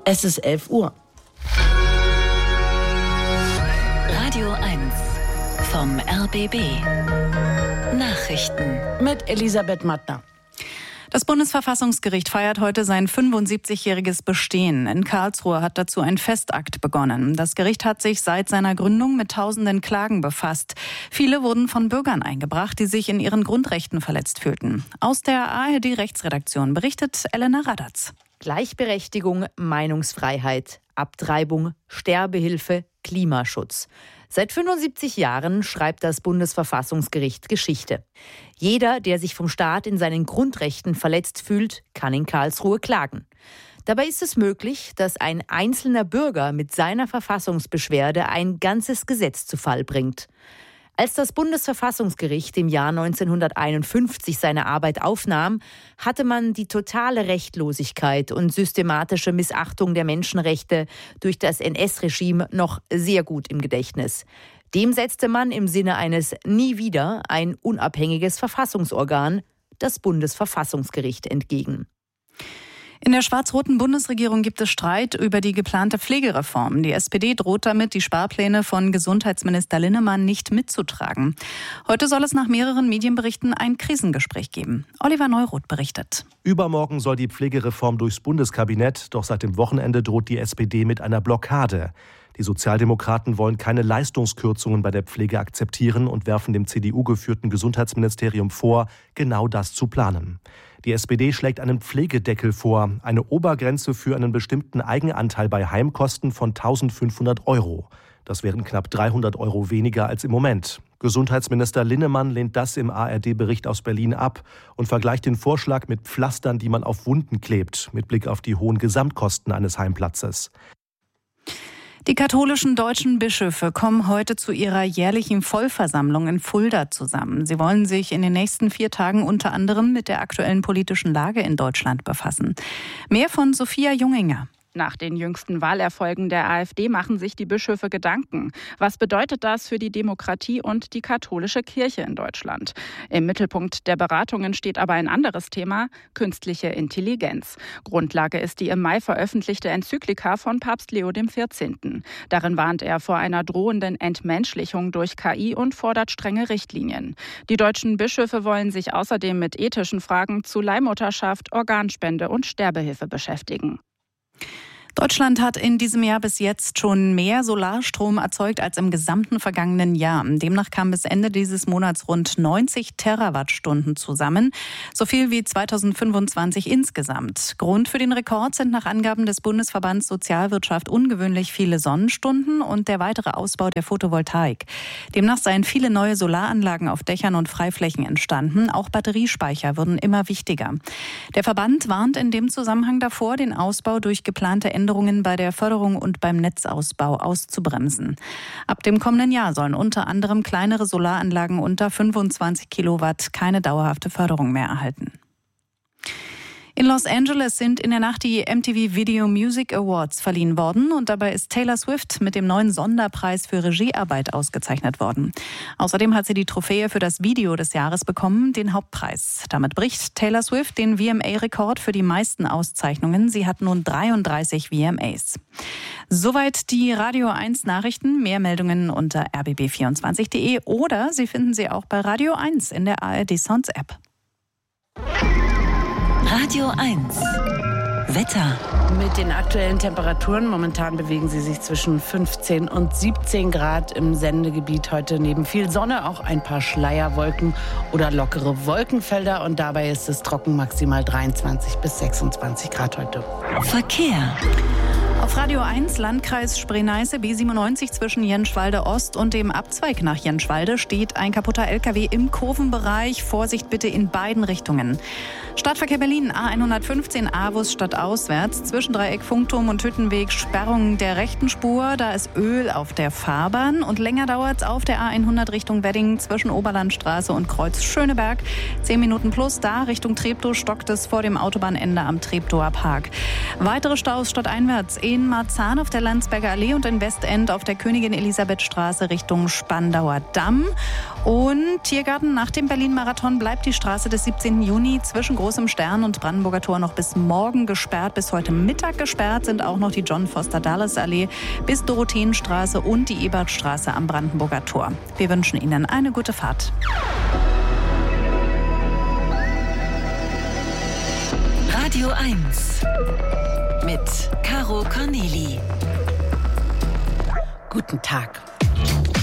Es ist 11 Uhr. Radio 1 vom RBB. Nachrichten Mit Elisabeth Mattner. Das Bundesverfassungsgericht feiert heute sein 75-jähriges Bestehen. In Karlsruhe hat dazu ein Festakt begonnen. Das Gericht hat sich seit seiner Gründung mit tausenden Klagen befasst. Viele wurden von Bürgern eingebracht, die sich in ihren Grundrechten verletzt fühlten. Aus der ARD-Rechtsredaktion berichtet Elena Radatz. Gleichberechtigung, Meinungsfreiheit, Abtreibung, Sterbehilfe, Klimaschutz. Seit 75 Jahren schreibt das Bundesverfassungsgericht Geschichte. Jeder, der sich vom Staat in seinen Grundrechten verletzt fühlt, kann in Karlsruhe klagen. Dabei ist es möglich, dass ein einzelner Bürger mit seiner Verfassungsbeschwerde ein ganzes Gesetz zu Fall bringt. Als das Bundesverfassungsgericht im Jahr 1951 seine Arbeit aufnahm, hatte man die totale Rechtlosigkeit und systematische Missachtung der Menschenrechte durch das NS-Regime noch sehr gut im Gedächtnis. Dem setzte man im Sinne eines Nie wieder ein unabhängiges Verfassungsorgan, das Bundesverfassungsgericht, entgegen. In der schwarz-roten Bundesregierung gibt es Streit über die geplante Pflegereform. Die SPD droht damit, die Sparpläne von Gesundheitsminister Linnemann nicht mitzutragen. Heute soll es nach mehreren Medienberichten ein Krisengespräch geben. Oliver Neuroth berichtet. Übermorgen soll die Pflegereform durchs Bundeskabinett, doch seit dem Wochenende droht die SPD mit einer Blockade. Die Sozialdemokraten wollen keine Leistungskürzungen bei der Pflege akzeptieren und werfen dem CDU-geführten Gesundheitsministerium vor, genau das zu planen. Die SPD schlägt einen Pflegedeckel vor, eine Obergrenze für einen bestimmten Eigenanteil bei Heimkosten von 1.500 €. Das wären knapp 300 € weniger als im Moment. Gesundheitsminister Linnemann lehnt das im ARD-Bericht aus Berlin ab und vergleicht den Vorschlag mit Pflastern, die man auf Wunden klebt, mit Blick auf die hohen Gesamtkosten eines Heimplatzes. Die katholischen deutschen Bischöfe kommen heute zu ihrer jährlichen Vollversammlung in Fulda zusammen. Sie wollen sich in den nächsten 4 Tagen unter anderem mit der aktuellen politischen Lage in Deutschland befassen. Mehr von Sophia Junginger. Nach den jüngsten Wahlerfolgen der AfD machen sich die Bischöfe Gedanken. Was bedeutet das für die Demokratie und die katholische Kirche in Deutschland? Im Mittelpunkt der Beratungen steht aber ein anderes Thema: künstliche Intelligenz. Grundlage ist die im Mai veröffentlichte Enzyklika von Papst Leo XIV. Darin warnt er vor einer drohenden Entmenschlichung durch KI und fordert strenge Richtlinien. Die deutschen Bischöfe wollen sich außerdem mit ethischen Fragen zu Leihmutterschaft, Organspende und Sterbehilfe beschäftigen. Deutschland hat in diesem Jahr bis jetzt schon mehr Solarstrom erzeugt als im gesamten vergangenen Jahr. Demnach kamen bis Ende dieses Monats rund 90 Terawattstunden zusammen, so viel wie 2025 insgesamt. Grund für den Rekord sind nach Angaben des Bundesverbands Sozialwirtschaft ungewöhnlich viele Sonnenstunden und der weitere Ausbau der Photovoltaik. Demnach seien viele neue Solaranlagen auf Dächern und Freiflächen entstanden. Auch Batteriespeicher würden immer wichtiger. Der Verband warnt in dem Zusammenhang davor, den Ausbau durch geplante Änderungen bei der Förderung und beim Netzausbau auszubremsen. Ab dem kommenden Jahr sollen unter anderem kleinere Solaranlagen unter 25 Kilowatt keine dauerhafte Förderung mehr erhalten. In Los Angeles sind in der Nacht die MTV Video Music Awards verliehen worden und dabei ist Taylor Swift mit dem neuen Sonderpreis für Regiearbeit ausgezeichnet worden. Außerdem hat sie die Trophäe für das Video des Jahres bekommen, den Hauptpreis. Damit bricht Taylor Swift den VMA-Rekord für die meisten Auszeichnungen. Sie hat nun 33 VMAs. Soweit die Radio 1 Nachrichten. Mehr Meldungen unter rbb24.de oder Sie finden sie auch bei Radio 1 in der ARD Sounds App. Radio 1 Wetter. Mit den aktuellen Temperaturen, momentan bewegen sie sich zwischen 15 und 17 Grad im Sendegebiet. Heute neben viel Sonne auch ein paar Schleierwolken oder lockere Wolkenfelder. Und dabei ist es trocken, maximal 23 bis 26 Grad heute. Verkehr. Auf Radio 1 Landkreis Spree-Neiße B97 zwischen Jenschwalde Ost und dem Abzweig nach Jenschwalde steht ein kaputter LKW im Kurvenbereich. Vorsicht bitte in beiden Richtungen. Stadtverkehr Berlin A115 Avus stadtauswärts zwischen Dreieck Funkturm und Hüttenweg Sperrung der rechten Spur. Da ist Öl auf der Fahrbahn und länger dauert es auf der A100 Richtung Wedding zwischen Oberlandstraße und Kreuz Schöneberg. 10 Minuten plus da Richtung Treptow stockt es vor dem Autobahnende am Treptower Park. Weitere Staus stadteinwärts in Marzahn auf der Landsberger Allee und in Westend auf der Königin-Elisabeth-Straße Richtung Spandauer Damm. Und Tiergarten nach dem Berlin-Marathon bleibt die Straße des 17. Juni zwischen Großem Stern und Brandenburger Tor noch bis morgen gesperrt. Bis heute Mittag gesperrt sind auch noch die John-Foster-Dulles-Allee bis Dorotheenstraße und die Ebertstraße am Brandenburger Tor. Wir wünschen Ihnen eine gute Fahrt. Radio 1 mit Caro Corneli. Guten Tag.